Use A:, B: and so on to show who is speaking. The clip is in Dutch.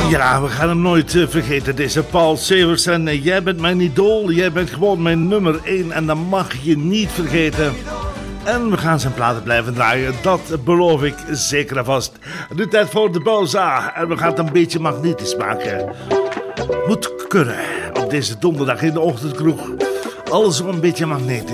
A: Ja, we gaan hem nooit vergeten, deze Paul Severs. En jij bent mijn idool, jij bent gewoon mijn nummer 1 en dat mag je niet vergeten. En we gaan zijn platen blijven draaien, dat beloof ik zeker en vast. Nu tijd voor de Bauza en we gaan het een beetje magnetisch maken. Moet kunnen op deze donderdag in de ochtendkroeg. Alles een beetje magnetisch.